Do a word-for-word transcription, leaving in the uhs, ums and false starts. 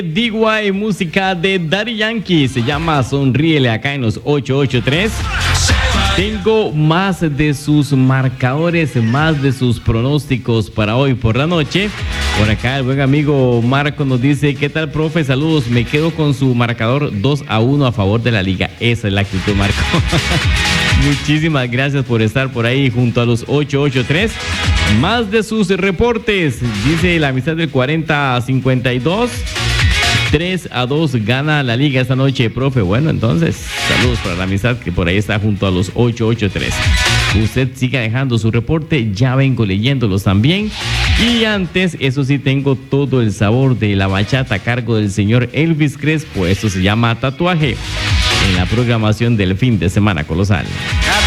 D Y, música de Daddy Yankee, se llama Sonríele acá en los ocho ocho tres. Tengo más de sus marcadores, más de sus pronósticos para hoy por la noche. Por acá el buen amigo Marco nos dice: ¿qué tal, profe? Saludos, me quedo con su marcador dos a uno a favor de la liga. Esa es la actitud, Marco. Muchísimas gracias por estar por ahí junto a los ocho ocho tres. Más de sus reportes, dice la amistad del cuarenta a cincuenta y dos. tres a dos gana la liga esta noche, profe. Bueno, entonces, saludos para la amistad que por ahí está junto a los ocho ocho tres. Usted siga dejando su reporte, ya vengo leyéndolos también. Y antes, eso sí, tengo todo el sabor de la bachata a cargo del señor Elvis Crespo. Esto se llama Tatuaje en la programación del fin de semana colosal.